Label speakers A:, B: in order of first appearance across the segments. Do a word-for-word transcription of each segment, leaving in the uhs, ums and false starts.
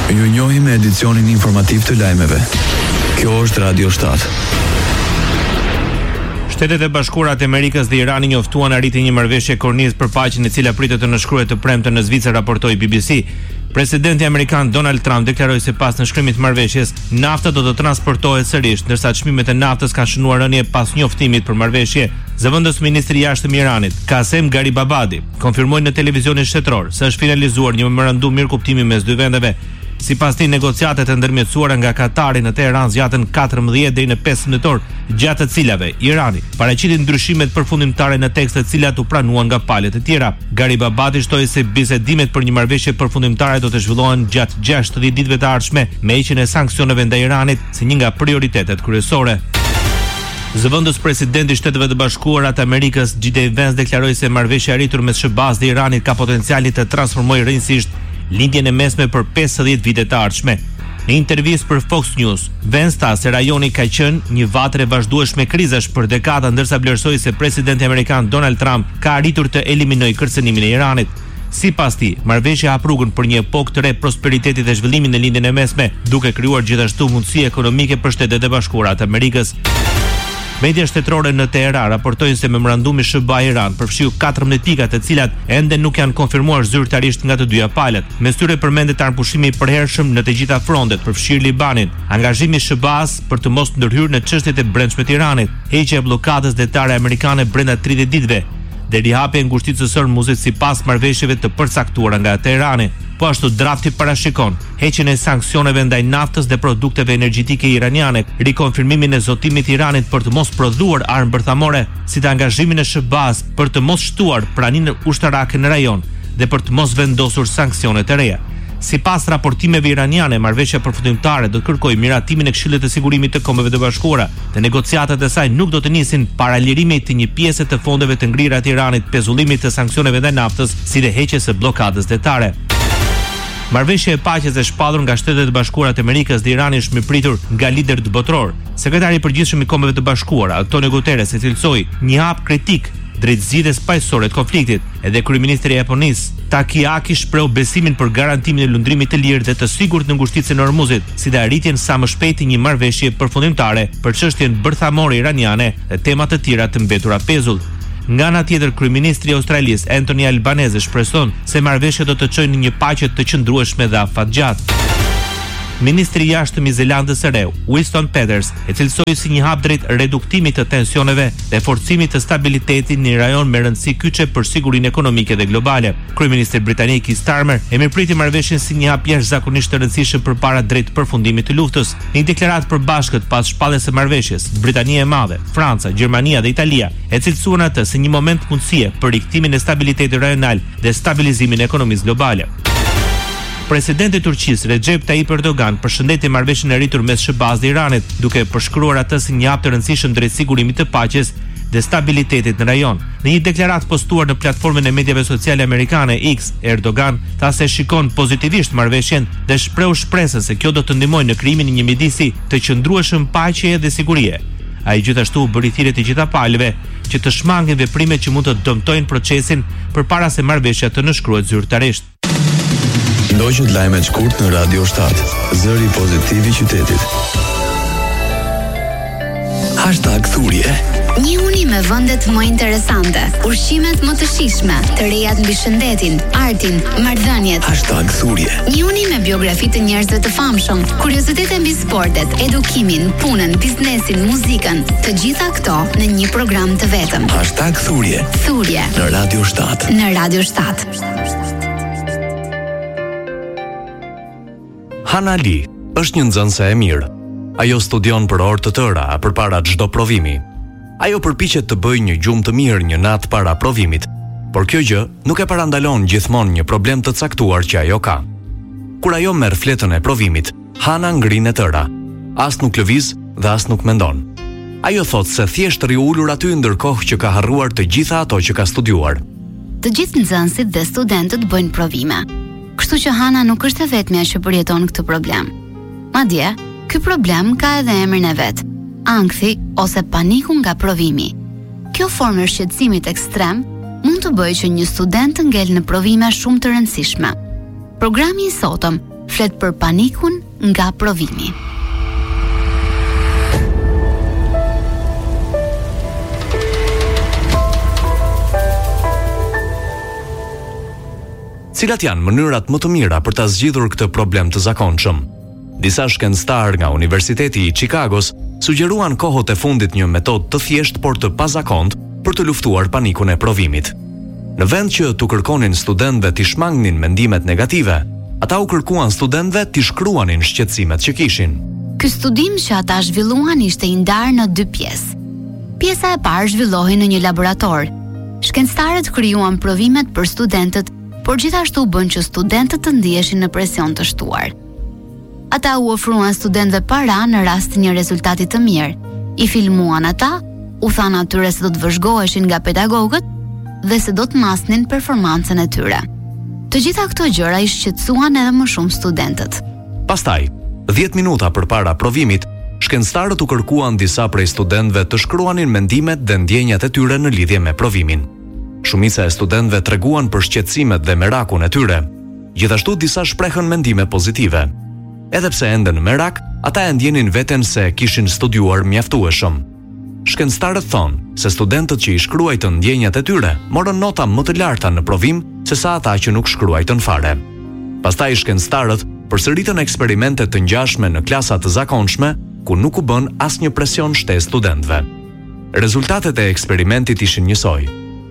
A: Ju njohim me edicionin informativ të lajmeve. Kjo është Radio shtat.
B: Shtetet e Bashkuara të Amerikës dhe Irani njoftuan arritjen e një marrëveshje kornizë për paqen e cila pritet të nënshkruhet të premten në Zvicër, raportoi B B C. Presidenti amerikan Donald Trump deklaroi se pas nënshkrimit të marrëveshjes, nafta do të transportohet sërish, ndërsa çmimet e naftës kanë shënuar rënje pas njoftimit për marrëveshje. Zëvendës ministri i jashtëm i Iranit, Qasem Garibabadi, konfirmoi në televizionin shtetror se është finalizuar një memorandum mirëkuptimi mes dy vendeve. Sipas tij, negociatat e ndërmjetësuara nga Katari në Teheran zgjatën katërmbëdhjetë deri në pesëmbëdhjetë orë, gjatë të cilave Irani paraqiti ndryshimet përfundimtare në tekste të cilat u pranuan nga palët e tjera. Garibabadi shtoi se bisedimet për një marrëveshje përfundimtare do të zhvillohen gjatë gjashtëdhjetë ditëve të ardhshme, me heqjen e sanksioneve ndaj Iranit si një nga prioritetet kryesore. Zëvendës presidenti i Shteteve të Bashkuara të Amerikës J D Vance deklaroi se marrëveshja e arritur mes S B A-s dhe Iranit ka potencialin të transformojë rrënjësisht lindjen e mesme për pesëdhjetë vite të ardhshme. Në intervistë për Fox News, Vance tha se rajoni ka qenë një vatër e vazhdueshme krizash për dekada, ndërsa vlerësoi se presidenti amerikan Donald Trump ka arritur të eliminojë kërcënimin e Iranit. Sipas tij, marrëveshja hap rrugën për një epokë të re prosperitetit dhe zhvillimit në lindjen e mesme, duke krijuar gjithashtu mundësi ekonomike për Shtetet e Bashkuara të Amerikës. Media shtetërore në Teheran raportojnë se memorandumi S B A-Iran përfshiu katërmbëdhjetë pika të cilat ende nuk janë konfirmuar zyrtarisht nga të dyja palët. Mes tyre përmendet armpushimi i përhershëm në të gjitha frontet, përfshirë Libanin, angazhimi i S B A-s për të mos ndërhyrë në çështjet e brendshme të Iranit, heqja e bllokadës detare amerikane brenda tridhjetë ditëve, dhe rihapja e ngushticës së Hormuzit sipas marrëveshjeve të përcaktuara nga Teherani. Po ashtu drafti parashikon heqjen e sanksioneve ndaj naftës dhe produkteve energjetike iraniane, rikonfirmimin e zotimit të Iranit për të mos prodhuar armë bërthamore, si të angazhimin e S B A-s për të mos shtuar praninë ushtarake në rajon dhe për të mos vendosur sanksione të reja. Sipas raportimeve iraniane, marrëveshja përfundimtare do të kërkojë miratimin e Këshillit të Sigurimit të Kombeve të Bashkuara. Dhe negociatat e saj nuk do të nisin para lirimit të një pjese të fondeve të ngrira të Iranit, pezullimit të sanksioneve ndaj naftës, si dhe heqjes së bllokadës detare. Marrëveshja e paqes e shpallur nga Shtetet e Bashkuara të Amerikës dhe Irani është mirëpritur nga liderët botror. Sekretari i përgjithshëm i Kombeve të Bashkuara, Antonio Guterres, e cilësoi një hap kritik drejt zgjidhjes paqësore të konfliktit. Edhe kryeministri i Japonisë, Takeaki, shpreu besimin për garantimin e lundrimit të lirë dhe të sigurt në ngushticën e Hormuzit, si dhe arritjen sa më shpejti një marrëveshje përfundimtare për çështjen bërthamore iraniane dhe tema të tjera të mbetura pezull. Nga ana tjetër, kryeministri i Australisë, Anthony Albanese, shpreson se marrëveshja do të çojë në një paqe të qëndrueshme dhe afatgjatë. Ministri i jashtëm i Zelandës së Re, Winston Peters, e cilësoi si një hap drejt reduktimit të tensioneve dhe forcimit të stabilitetit në një rajon me rëndësi kyçe për sigurinë ekonomike dhe globale. Kryeministri britanik Keir Starmer e mirëpriti marrëveshjen si një hap jashtëzakonisht të rëndësishëm përpara drejt përfundimit të luftës. Në një deklaratë përbashkët pas shpalljes së marrëveshjes, Britania e Madhe, Franca, Gjermania dhe Italia e cilësuan atë si një moment mundësie për rikthtimin e stabilitetit rajonal dhe stabilizimin e ekonomisë globale. Presidenti i Turqisë, Recep Tayyip Erdogan, përshëndeti marrëveshjen e arritur mes S B A-s dhe Iranit, duke përshkruar atë si një hap të rëndësishëm drejt sigurimit të paqes dhe stabilitetit në rajon. Në një deklaratë postuar në platformën e mediave sociale amerikane X, Erdogan tha se shikon pozitivisht marrëveshjen dhe shpreu shpresën se kjo do të ndihmojë në krijimin e një midisi të qëndrueshëm paqeje dhe sigurie. Ai gjithashtu bëri thirrje të gjitha palëve që të shmangin veprimet që mund të dëmtojnë procesin përpara se marrëveshja të nënshkruhet zyrtarisht.
A: Ndoqët lajmet shkurt në Radio shtat. Zëri pozitiv i qytetit. Hashtag Thurje.
C: Një uni me vendet më interesante, ushqimet më të shijshme, të rejat mbi shëndetin, artin, marrëdhëniet.
A: Hashtag Thurje.
C: Një uni me biografi të njerëzve të famshëm, kuriozitete mbi sportet, edukimin, punën, biznesin, muzikën, të gjitha këto në një program të vetëm.
A: Hashtag Thurje.
C: Thurje.
A: Në Radio shtat.
C: Në Radio shtat.
D: Hana Li është një nxënëse e mirë. Ajo studion për orë të tëra përpara çdo provimi. Ajo përpiqet të bëjë një gjumë të mirë një natë para provimit, por kjo gjë nuk e parandalon gjithmonë një problem të caktuar që ajo ka. Kur ajo merr fletën e provimit, Hana ngrin e tëra. As nuk lëviz dhe as nuk mendon. Ajo thot se thjesht rri ulur aty ndërkohë që ka harruar të gjitha ato që ka studiuar.
C: Të gjithë nxënësit dhe studentët bëjnë provime. Kështu që Hana nuk është e vetmja që përjeton këtë problem. Madje, ky problem ka edhe emrin e vet, ankthi ose paniku nga provimi. Kjo formë e shqetësimit ekstrem mund të bëjë që një student të ngel në provime shumë të rëndësishme. Programi i sotëm flet për panikun nga provimi.
D: Cilat janë mënyrat më të mira për ta zgjidhur këtë problem të zakonshëm? Disa shkencëtar nga Universiteti i Chicagos sugjeruan kohët e fundit një metodë të thjeshtë por të pazakontë për të luftuar panikun e provimit. Në vend që t'u kërkonin studentëve t'i shmangnin mendimet negative, ata u kërkuan studentëve t'i shkruanin shqetësimet që kishin.
C: Ky studim që ata zhvilluan ishte i ndarë në dy pjesë. Pjesa e parë zhvillohej në një laborator. Shkencëtarët krijuan provimet për studentët, por gjithashtu bën që studentët të ndiheshin në presion të shtuar. Ata u ofruan studentëve para në rast të një rezultati të mirë, i filmuan ata, u thanë atyre se do të vëzhgoheshin nga pedagogët dhe se do të masnin performancën e tyre. Të gjitha këto gjëra i shqetësuan edhe më shumë studentët.
D: Pastaj, dhjetë minuta përpara provimit, shkencëtarët u kërkuan disa prej studentëve të shkruanin mendimet dhe ndjenjat e tyre në lidhje me provimin. Shumica e studentëve treguan për shqetësimet dhe merakun e tyre. Gjithashtu disa shprehën mendime pozitive. Edhe pse ende në merak, ata e ndjenin veten se kishin studiuar mjaftueshëm. Shkencëtarët thonë se studentët që i shkruajtën ndjenjat e tyre morën nota më të larta në provim sesa ata që nuk shkruajtën fare. Pastaj shkencëtarët përsëritën eksperimente të ngjashme në klasa të zakonshme ku nuk u bën asnjë presion shtesë studentëve. Rezultatet e eksperimentit ishin njësoj.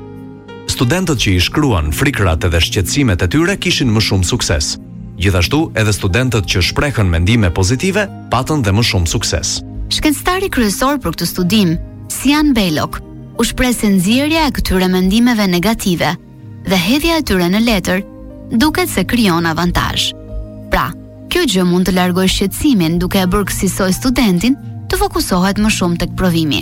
D: Studentët që i shkruan frikrat edhe shqetësimet e tyre kishin më shumë sukses. Gjithashtu, edhe studentët që shprehën mendime pozitive patën dhe më shumë sukses.
C: Shkencëtari kryesor për këtë studim, Sian Bejlok, u shpreh se nxjerrja e këtyre mendimeve negative dhe hedhja e tyre në letër duket se krijon avantazh. Pra, kjo gjë mund të largojë shqetësimin duke e bërë kësaj studentin të fokusohet më shumë tek provimi.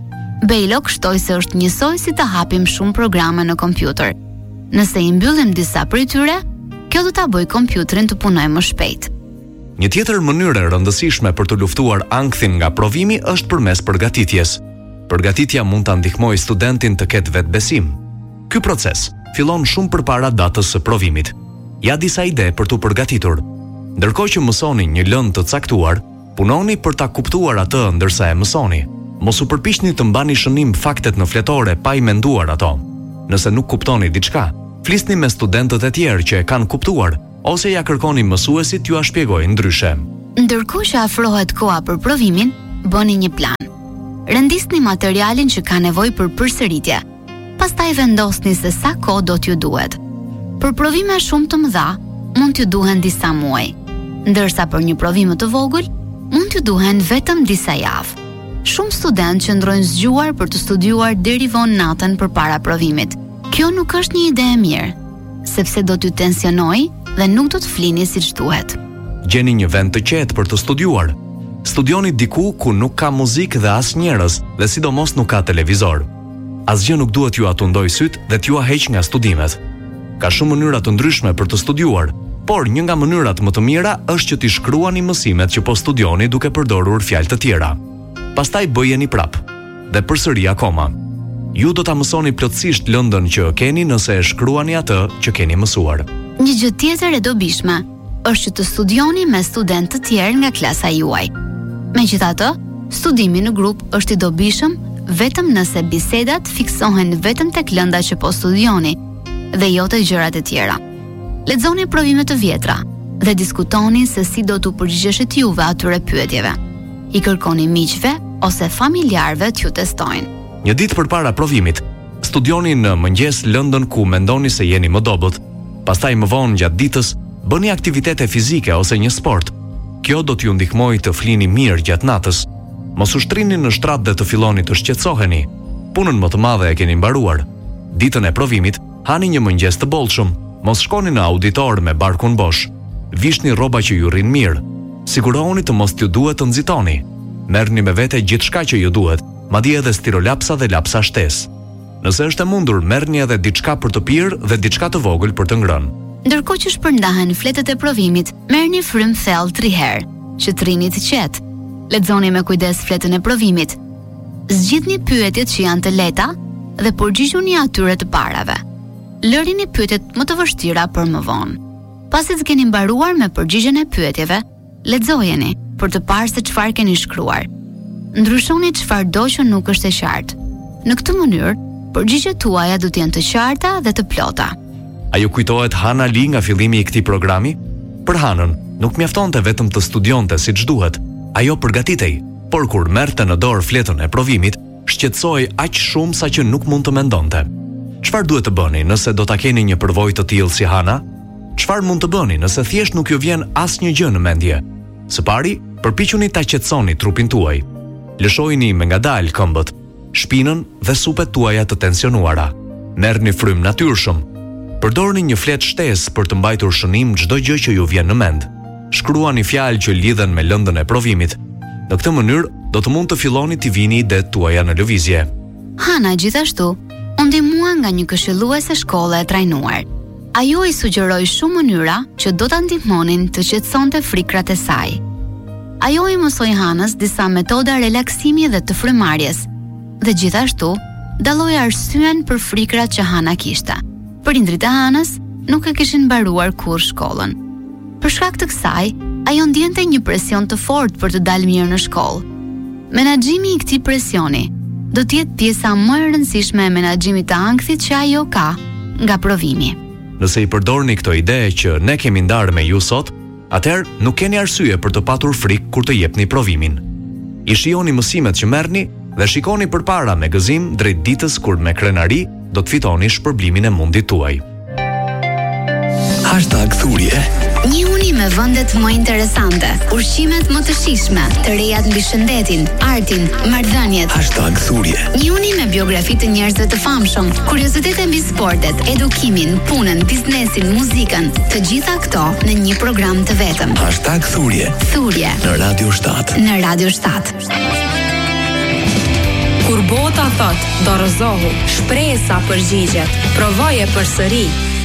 C: Bejlok shtoi se është njësoj si të hapim shumë programe në kompjuter. Nëse i mbyllim disa prej tyre, kjo do ta bëjë kompjuterin të punojë më shpejt.
D: Një tjetër mënyrë e rëndësishme për të luftuar ankthin nga provimi është përmes përgatitjes. Përgatitja mund ta ndihmojë studentin të ketë vetbesim. Ky proces fillon shumë përpara datës së provimit. Ja disa ide për t'u përgatitur. Ndërkohë që mësoni një lëndë të caktuar, punoni për ta kuptuar atë ndërsa e mësoni. Mos u përpiqni të mbani shënim faktet në fletore pa i menduar ato. Nëse nuk kuptoni diçka, flisni me studentët e tjerë që e kanë kuptuar, ose ja kërkoni mësuesit t'ju a shpjegojnë ndryshe.
C: Ndërkohë që afrohet koha për provimin, bëni një plan. Rendisni materialin që ka nevojë për përsëritje. Pastaj vendosni se sa kohë do t'ju duhet. Për provime shumë të mëdha, mund t'ju duhen disa muaj, ndërsa për një provim të vogël, mund t'ju duhen vetëm disa javë. Shumë studentë qëndrojnë zgjuar për të studiuar deri vonë natën përpara provimit. Kjo nuk është një ide e mirë, sepse do t'ju tensionojë dhe nuk do të flini siç duhet.
D: Gjeni një vend të qetë për të studiuar. Studioni diku ku nuk ka muzikë dhe as njerëz, dhe sidomos nuk ka televizor. Asgjë nuk duhet ju atundoj syt dhe t'ju heq nga studimet. Ka shumë mënyra të ndryshme për të studiuar, por një nga mënyrat më të mira është që t'i shkruani mësimet që po studioni duke përdorur fjalë të tjera. Pastaj bëjeni prap, dhe përsëri akoma. Ju do ta mësoni plotësisht lëndën që keni nëse e shkruani atë që keni mësuar.
C: Një gjë tjetër e dobishme është që të studioni me studentë të tjerë nga klasa juaj. Megjithatë, studimi në grup është i dobishëm vetëm nëse bisedat fiksohen vetëm tek lënda që po studioni dhe jo te gjërat e tjera. Lexoni provime të vjetra dhe diskutoni se si do t'u përgjigjeshit juve atyre pyetjeve. I kërkoni miqve ose familjarëve t'ju testojnë.
D: Një ditë përpara provimit, studioni në mëngjes lëndën ku mendoni se jeni më dobët. Pastaj më vonë gjatë ditës, bëni aktivitete fizike ose një sport. Kjo do t'ju ndihmojë të flini mirë gjatë natës. Mos u shtrini në shtrat dhe të filloni të shqetësoheni. Punën më të madhe e keni mbaruar. Ditën e provimit, hani një mëngjes të bollshëm. Mos shkoni në auditor me barkun bosh. Vishni rroba që ju rrin mirë. Sigurohuni të mos t'ju duhet të nxitoni. Merrni me vete gjithçka që ju duhet, madje edhe stirolapsa dhe lapsa shtesë. Nëse është e mundur, merrni edhe diçka për të pirë dhe diçka të vogël për të ngrënë.
C: Ndërkohë që shpërndahen fletët e provimit, merrni frym thellë tri herë, që të rini të qetë. Lexoni me kujdes fletën e provimit. Zgjidhni pyetjet që janë të lehta dhe përgjigjuni atyre të parave. Lërini pyetjet më të vështira për më vonë. Pasi të keni mbaruar me përgjigjen e pyetjeve, lexojeni për të parë se çfarë keni shkruar. Ndryshoni çfarëdo që nuk është e qartë. Në këtë mënyrë, përgjigjet tuaja do të jenë të qarta dhe të plota.
D: A ju kujtohet Hana Li nga fillimi i këtij programi? Për Hanën, nuk mjaftonte vetëm të studionte siç duhet. Ajo përgatitej, por kur merrte në dorë fletën e provimit, shqetësoi aq shumë sa që nuk mund të mendonte. Çfarë duhet të bëni nëse do ta keni një përvojë të tillë si Hana? Çfarë mund të bëni nëse thjesht nuk ju vjen asnjë gjë në mendje? Së pari, përpiquni ta qetësoni trupin tuaj. Lëshojini me ngadalë këmbët, shpinën dhe supet tuaja të tensionuara. Merrni frym natyrshëm. Përdorni një fletë shtesë për të mbajtur shënim çdo gjë që ju vjen në mend. Shkruani fjalë që lidhen me lëndën e provimit. Në këtë mënyrë, do të mund të filloni të vini idetë tuaja në lëvizje.
C: Hana gjithashtu u ndihmua nga një këshilluese shkolle e trajnuar. Ajo i sugjeroi shumë mënyra që do ta ndihmonin të qetësonte frikrat e saj. Ajo i mësoi Hanës disa metoda relaksimi dhe të frymëmarrjes, dhe gjithashtu dalloi arsyen për frikrat që Hana kishte. Prindrit e Hanës nuk e kishin mbaruar kurrë shkollën. Për shkak të kësaj, ajo ndjente një presion të fortë për të dalë mirë në shkollë. Menaxhimi i këtij presioni do të jetë pjesa më e rëndësishme e menaxhimit të ankthit që ajo ka nga provimi.
D: Nëse i përdorni këto ide që ne kemi ndarë me ju sot, atëherë nuk keni arsye për të patur frikë kur të jepni provimin. I shihoni mësimet që merrni dhe shikoni përpara me gëzim drejt ditës kur me krenari do të fitoni shpërblimin e mundit tuaj.
A: Hashtag thurje.
C: Një uni me vendet më interesante, ushqimet më të shijshme, të rejat mbi shëndetin, artin, marrëdhëniet.
A: Hashtag thurje.
C: Një uni me biografi të njerëzve të famshëm, kuriozitete mbi sportet, edukimin, punën, biznesin, muzikën, të gjitha këto në një program të vetëm.
A: Hashtag thurje.
C: Thurje
A: Në Radio shtat.
C: në Radio shtat.
E: Kur bota thot, dorëzohu, shpresa përgjigjet, provoje përsëri.